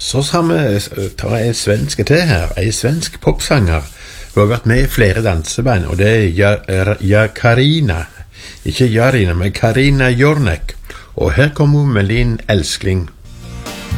Så tar jeg en svenske til her, en svensk popsanger. Hun har vært med i flere danseband, og det Karina. Ikke Jarina, men Karina Jornek. Og her kommer hun med Linn Elskling.